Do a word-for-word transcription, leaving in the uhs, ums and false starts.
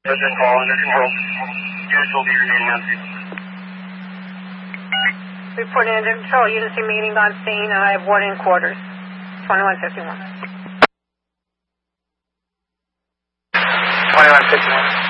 Listen, call under control. Units will be remaining on scene. Reporting under control. Unity meeting on scene. I have warning quarters. twenty-one fifty-one. twenty-one fifty-one.